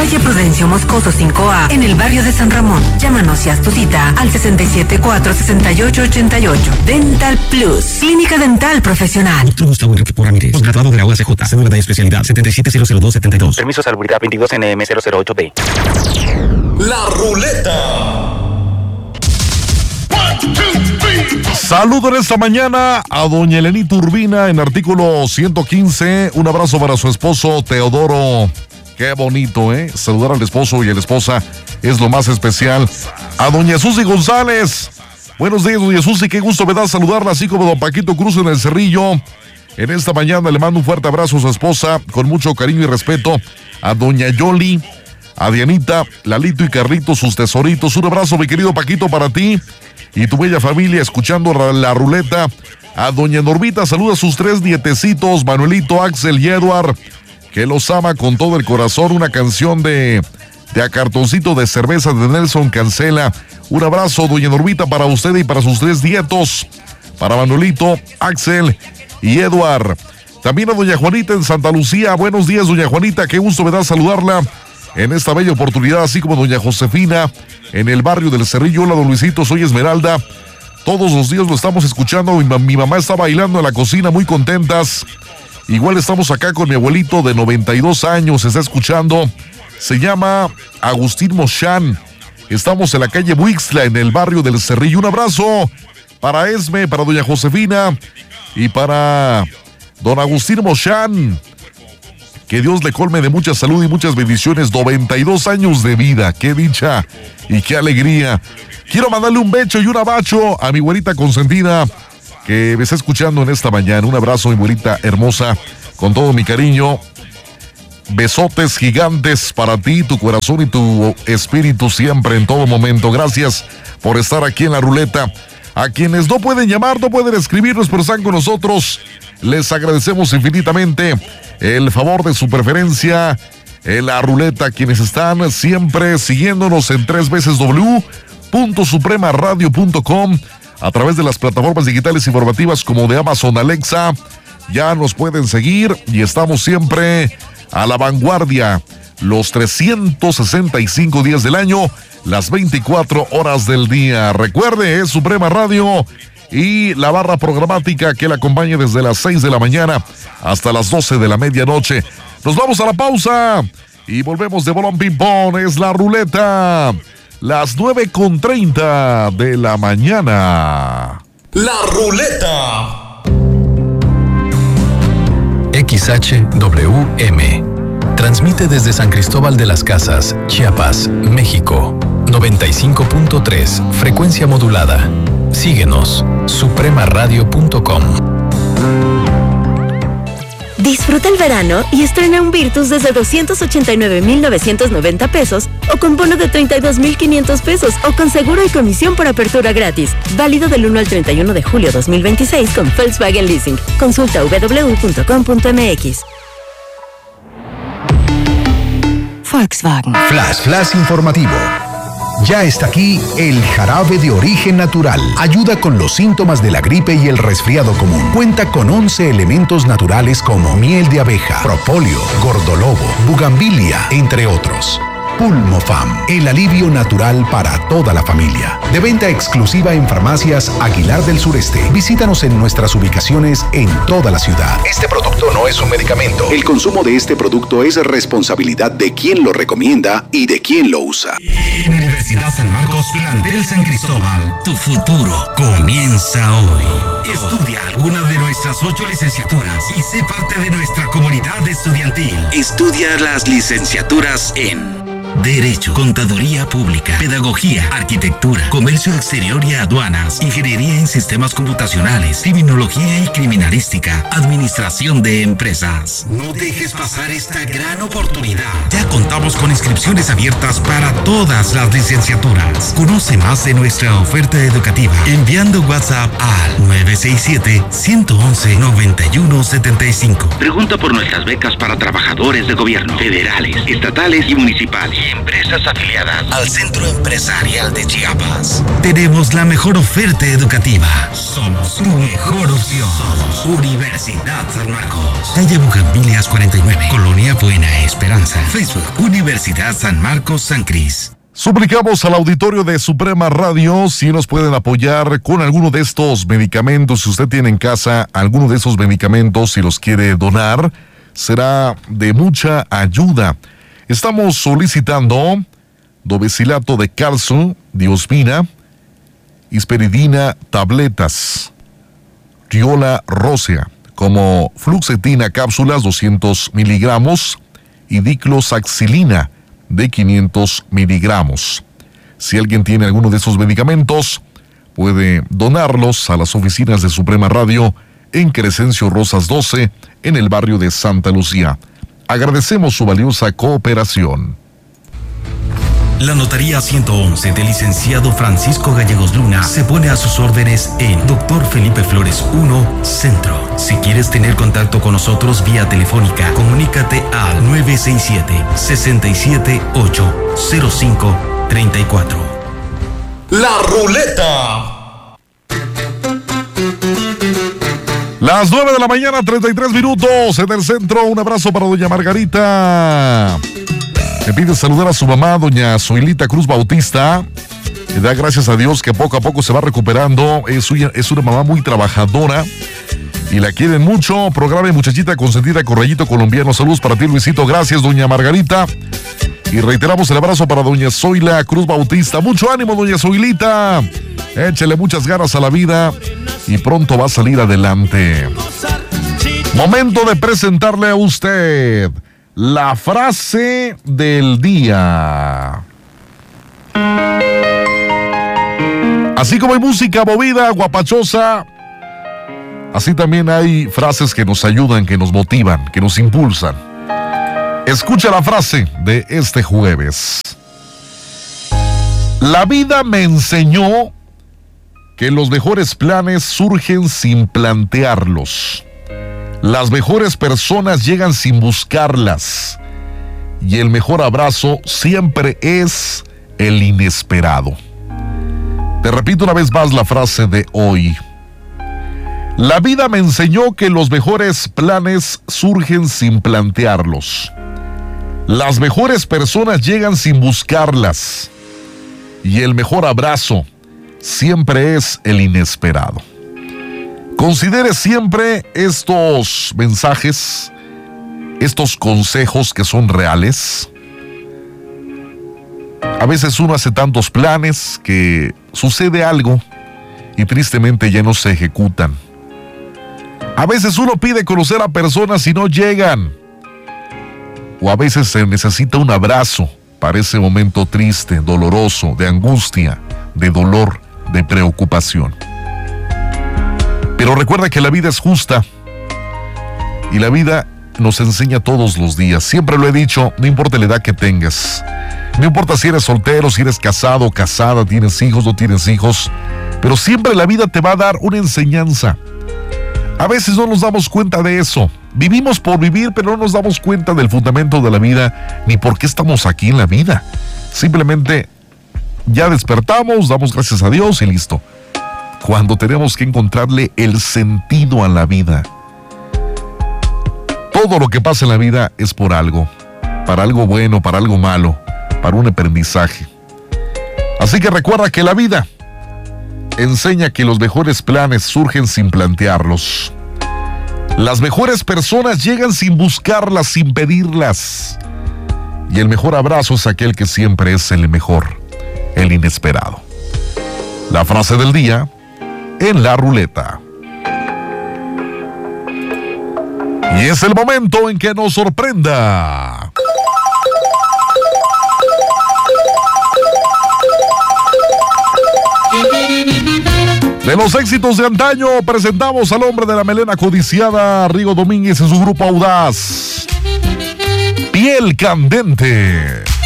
Calle Prudencio Moscoso 5A, en el barrio de San Ramón. Llámanos y haz tu cita al 674-6888. Dental Plus, clínica dental profesional. Doctor Gustavo Enrique Ramírez, posgraduado de la UACJ, cédula de especialidad 7700272. Permiso salubridad 22NM008B. La Ruleta. Saludo en esta mañana a doña Elenita Urbina en artículo 115. Un abrazo para su esposo Teodoro. Qué bonito, saludar al esposo y a la esposa es lo más especial. A doña Susi González. Buenos días, doña Susi, qué gusto me da saludarla, así como don Paquito Cruz en el Cerrillo. En esta mañana le mando un fuerte abrazo a su esposa, con mucho cariño y respeto, a doña Yoli, a Dianita, Lalito y Carlito, sus tesoritos. Un abrazo, mi querido Paquito, para ti y tu bella familia, escuchando la ruleta. A doña Normita, saluda a sus 3 nietecitos, Manuelito, Axel y Eduard, que los ama con todo el corazón. Una canción de A Cartoncito de Cerveza de Nelson Cancela. Un abrazo, doña Normita, para usted y para sus 3 nietos, para Manuelito, Axel y Eduard. También a doña Juanita en Santa Lucía. Buenos días, doña Juanita, qué gusto me da saludarla en esta bella oportunidad, así como doña Josefina en el barrio del Cerrillo. Hola, don Luisito, soy Esmeralda. Todos los días lo estamos escuchando. Mi mamá está bailando en la cocina, muy contentas. Igual estamos acá con mi abuelito de 92 años, está escuchando. Se llama Agustín Mochán. Estamos en la calle Buixtla, en el barrio del Cerrillo. Un abrazo para Esme, para doña Josefina y para don Agustín Mochán. Que Dios le colme de mucha salud y muchas bendiciones. 92 años de vida, qué dicha y qué alegría. Quiero mandarle un beso y un abacho a mi güerita consentida que me está escuchando en esta mañana. Un abrazo, mi güerita hermosa, con todo mi cariño. Besotes gigantes para ti, tu corazón y tu espíritu siempre, en todo momento. Gracias por estar aquí en la ruleta. A quienes no pueden llamar, no pueden escribirnos, pero están con nosotros, les agradecemos infinitamente el favor de su preferencia en la ruleta. Quienes están siempre siguiéndonos en www.supremaradio.com, a través de las plataformas digitales informativas como de Amazon Alexa, ya nos pueden seguir y estamos siempre a la vanguardia, los 365 días del año, las 24 horas del día. Recuerde, es Suprema Radio y la barra programática que la acompaña desde las 6 de la mañana hasta las 12 de la medianoche. Nos vamos a la pausa y volvemos de bolón ping-pong. Es la ruleta, las 9:30 de la mañana. La Ruleta. XHWM transmite desde San Cristóbal de las Casas, Chiapas, México. 95.3, frecuencia modulada. Síguenos, supremaradio.com. Disfruta el verano y estrena un Virtus desde 289,990 pesos o con bono de 32,500 pesos o con seguro y comisión por apertura gratis. Válido del 1 al 31 de julio 2026 con Volkswagen Leasing. Consulta www.com.mx. Volkswagen. Flash informativo. Ya está aquí el jarabe de origen natural. Ayuda con los síntomas de la gripe y el resfriado común. Cuenta con 11 elementos naturales como miel de abeja, propóleo, gordolobo, bugambilia, entre otros. Pulmofam, el alivio natural para toda la familia. De venta exclusiva en farmacias Aguilar del Sureste. Visítanos en nuestras ubicaciones en toda la ciudad. Este producto no es un medicamento. El consumo de este producto es responsabilidad de quien lo recomienda y de quien lo usa. Universidad San Marcos, plantel San Cristóbal. Tu futuro comienza hoy. Estudia alguna de nuestras 8 licenciaturas y sé parte de nuestra comunidad estudiantil. Estudia las licenciaturas en Derecho, Contaduría Pública, Pedagogía, Arquitectura, Comercio Exterior y Aduanas, Ingeniería en Sistemas Computacionales, Criminología y Criminalística, Administración de Empresas. No dejes pasar esta gran oportunidad. Ya contamos con inscripciones abiertas para todas las licenciaturas. Conoce más de nuestra oferta educativa enviando WhatsApp al 967-111-9175. Pregunta por nuestras becas para trabajadores de gobierno, federales, estatales y municipales. Y empresas afiliadas al Centro Empresarial de Chiapas. Tenemos la mejor oferta educativa. Somos tu mejor opción. Somos Universidad San Marcos. Calle Bugambilias 49, Colonia Buena Esperanza. Facebook, Universidad San Marcos San Cris. Suplicamos al auditorio de Suprema Radio si nos pueden apoyar con alguno de estos medicamentos. Si usted tiene en casa alguno de esos medicamentos y los quiere donar, será de mucha ayuda. Estamos solicitando dovecilato de calcio, diosmina, hisperidina, tabletas, riola rósea, como fluoxetina cápsulas 200 miligramos y diclosaxilina de 500 miligramos. Si alguien tiene alguno de esos medicamentos, puede donarlos a las oficinas de Suprema Radio en Crescencio Rosas 12, en el barrio de Santa Lucía. Agradecemos su valiosa cooperación. La Notaría 111 del licenciado Francisco Gallegos Luna se pone a sus órdenes en Dr. Felipe Flores 1, Centro. Si quieres tener contacto con nosotros vía telefónica, comunícate al 967-678-0534. La Ruleta. Las 9 de la mañana, 33 minutos en el centro. Un abrazo para doña Margarita. Me pide saludar a su mamá, doña Zoilita Cruz Bautista. Le da gracias a Dios que poco a poco se va recuperando. Es una mamá muy trabajadora y la quieren mucho. Programa Muchachita Consentida con Rayito Colombiano. Saludos para ti, Luisito. Gracias, doña Margarita. Y reiteramos el abrazo para doña Zoila Cruz Bautista. Mucho ánimo, doña Zoilita. Échele muchas ganas a la vida y pronto va a salir adelante. Momento de presentarle a usted la frase del día. Así como hay música movida, guapachosa, así también hay frases que nos ayudan, que nos motivan, que nos impulsan. Escucha la frase de este jueves. La vida me enseñó que los mejores planes surgen sin plantearlos. Las mejores personas llegan sin buscarlas. Y el mejor abrazo siempre es el inesperado. Te repito una vez más la frase de hoy. La vida me enseñó que los mejores planes surgen sin plantearlos. Las mejores personas llegan sin buscarlas. Y el mejor abrazo siempre es el inesperado. Considere siempre estos mensajes, estos consejos que son reales. A veces uno hace tantos planes que sucede algo y tristemente ya no se ejecutan. A veces uno pide conocer a personas y no llegan. O a veces se necesita un abrazo para ese momento triste, doloroso, de angustia, de dolor, de preocupación. Pero recuerda que la vida es justa y la vida nos enseña todos los días. Siempre lo he dicho, no importa la edad que tengas, no importa si eres soltero, si eres casado o casada, tienes hijos o no tienes hijos, pero siempre la vida te va a dar una enseñanza. A veces no nos damos cuenta de eso. Vivimos por vivir, pero no nos damos cuenta del fundamento de la vida, ni por qué estamos aquí en la vida. Simplemente ya despertamos, damos gracias a Dios y listo. Cuando tenemos que encontrarle el sentido a la vida. Todo lo que pasa en la vida es por algo. Para algo bueno, para algo malo, para un aprendizaje. Así que recuerda que la vida enseña que los mejores planes surgen sin plantearlos. Las mejores personas llegan sin buscarlas, sin pedirlas. Y el mejor abrazo es aquel que siempre es el mejor, el inesperado. La frase del día en la ruleta. Y es el momento en que nos sorprenda. De los éxitos de antaño, presentamos al hombre de la melena codiciada, Rigo Domínguez, en su grupo Audaz. Piel Candente.